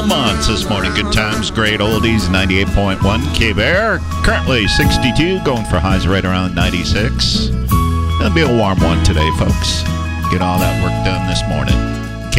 Monts this morning. Good times, great oldies, 98.1 K-Bear. Currently 62, going for highs right around 96. It'll be a warm one today, folks. Get all that work done this morning.